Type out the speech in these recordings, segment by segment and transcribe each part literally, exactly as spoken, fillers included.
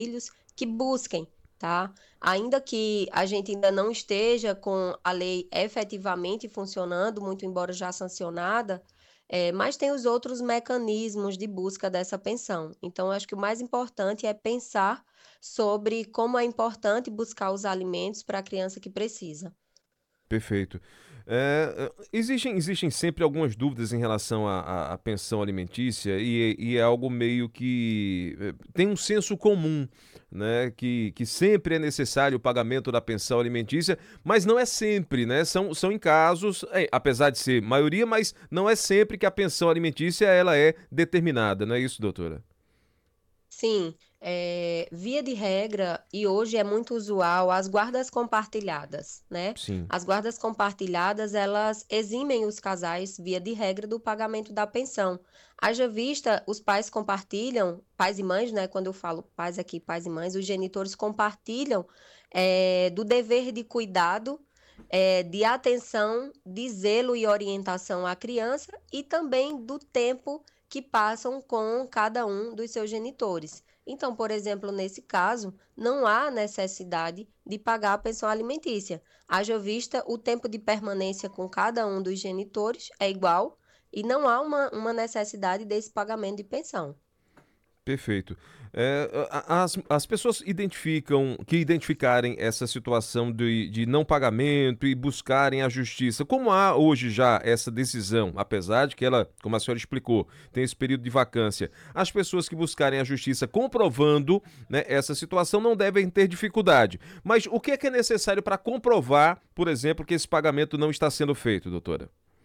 filhos que busquem, tá? Ainda que a gente ainda não esteja com a lei efetivamente funcionando, muito embora já sancionada, é, mas tem os outros mecanismos de busca dessa pensão. Então, eu acho que o mais importante é pensar sobre como é importante buscar os alimentos para a criança que precisa. Perfeito. É, é, existem, existem sempre algumas dúvidas em relação à, à- à pensão alimentícia e, e é algo meio que é, tem um senso comum, né? Que, que sempre é necessário o pagamento da pensão alimentícia, mas não é sempre, né? São, são em casos, é, apesar de ser maioria, mas não é sempre que a pensão alimentícia ela é determinada, não é isso, doutora? Sim, é, via de regra, e hoje é muito usual, as guardas compartilhadas, né? Sim. As guardas compartilhadas, elas eximem os casais, via de regra, do pagamento da pensão. Haja vista, os pais compartilham, pais e mães, né? Quando eu falo pais aqui, pais e mães, os genitores compartilham é, do dever de cuidado, é, de atenção, de zelo e orientação à criança e também do tempo que passam com cada um dos seus genitores. Então, por exemplo, nesse caso, não há necessidade de pagar a pensão alimentícia. Haja vista, o tempo de permanência com cada um dos genitores é igual e não há uma, uma necessidade desse pagamento de pensão. Perfeito. É, a- as, as pessoas identificam, que identificarem essa situação de, de não pagamento e buscarem a justiça, como há hoje já essa decisão, apesar de que ela, como a senhora explicou, tem esse período de vacância, as pessoas que buscarem a justiça comprovando, né, essa situação não devem ter dificuldade. Mas o que é que é necessário para comprovar, por exemplo, que esse pagamento não está sendo feito, doutora?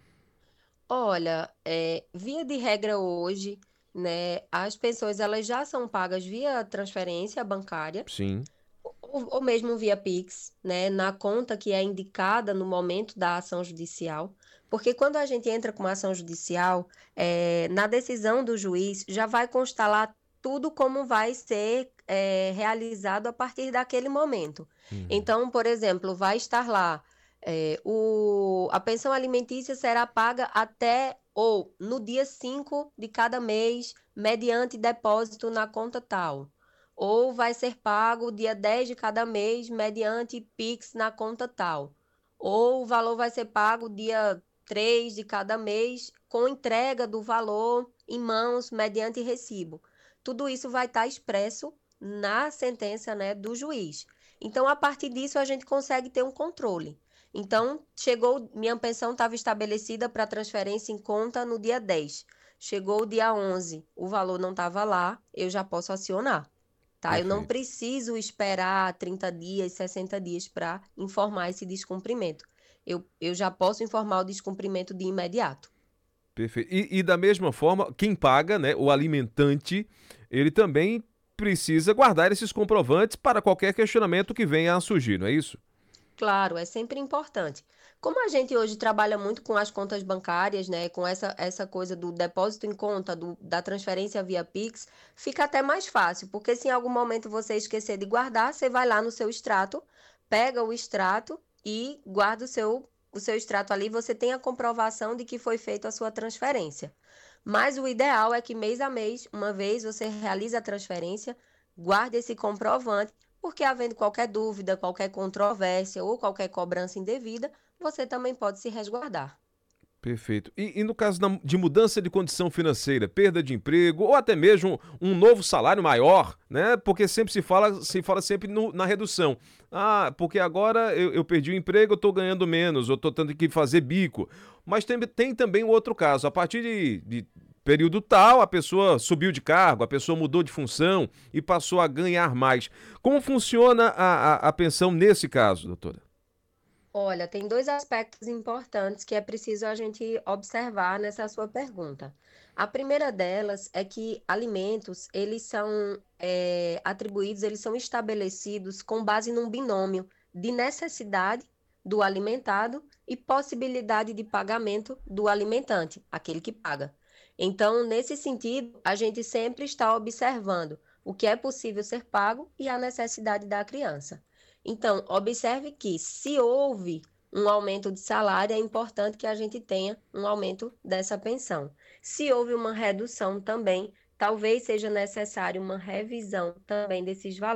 Olha, é, via de regra hoje, né, as pensões elas já são pagas via transferência bancária Sim. ou, ou mesmo via Pix, né, na conta que é indicada no momento da ação judicial. Porque quando a gente entra com uma ação judicial, é, na decisão do juiz já vai constar lá tudo como vai ser, é, realizado a partir daquele momento. Uhum. Então, por exemplo, vai estar lá, é, o, a pensão alimentícia será paga até ou no dia cinco de cada mês, mediante depósito na conta tal, ou vai ser pago dia dez de cada mês mediante Pix na conta tal, ou o valor vai ser pago dia três de cada mês com entrega do valor em mãos mediante recibo. Tudo isso vai estar expresso na sentença, né, do juiz. Então, a partir disso, a gente consegue ter um controle. Então, chegou, minha pensão estava estabelecida para transferência em conta no dia dez. Chegou o dia onze, o valor não estava lá, eu já posso acionar. Tá? Eu não Perfeito. preciso esperar trinta dias, sessenta dias para informar esse descumprimento. Eu, eu já posso informar o descumprimento de imediato. Perfeito. E, e da mesma forma, quem paga, né, o alimentante, ele também precisa guardar esses comprovantes para qualquer questionamento que venha a surgir, não é isso? Claro, é sempre importante. Como a gente hoje trabalha muito com as contas bancárias, né, com essa, essa coisa do depósito em conta, do, da transferência via Pix, fica até mais fácil, porque se em algum momento você esquecer de guardar, você vai lá no seu extrato, pega o extrato e guarda o seu, o seu extrato ali, você tem a comprovação de que foi feita a sua transferência. Mas o ideal é que mês a mês, uma vez você realiza a transferência, guarde esse comprovante porque havendo qualquer dúvida, qualquer controvérsia ou qualquer cobrança indevida, você também pode se resguardar. Perfeito. E, e no caso da- de mudança de condição financeira, perda de emprego ou até mesmo um novo salário maior, né? Porque sempre se fala, se fala sempre no- na redução. Ah, porque agora eu, eu perdi o emprego, eu estou ganhando menos, eu estou tendo que fazer bico. Mas tem, tem também o outro caso. A partir de, de período tal, a pessoa subiu de cargo, a pessoa mudou de função e passou a ganhar mais. Como funciona a, a, a pensão nesse caso, doutora? Olha, tem dois aspectos importantes que é preciso a gente observar nessa sua pergunta. A primeira delas é que alimentos, eles são é, atribuídos, eles são estabelecidos com base num binômio de necessidade do alimentado e possibilidade de pagamento do alimentante, aquele que paga. Então, nesse sentido, a gente sempre está observando o que é possível ser pago e a necessidade da criança. Então, observe que se houve um aumento de salário, é importante que a gente tenha um aumento dessa pensão. Se houve uma redução também, talvez seja necessário uma revisão também desses valores.